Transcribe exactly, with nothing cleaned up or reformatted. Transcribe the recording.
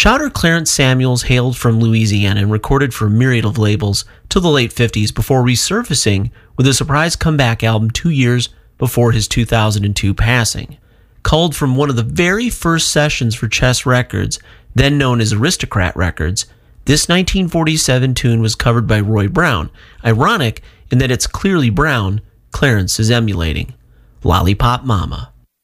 Shouter Clarence Samuels hailed from Louisiana and recorded for a myriad of labels till the late fifties before resurfacing with a surprise comeback album two years before his two thousand two passing. Culled from one of the very first sessions for Chess Records, then known as Aristocrat Records, this nineteen forty-seven tune was covered by Roy Brown, ironic in that it's clearly Brown Clarence is emulating. Lollipop Mama.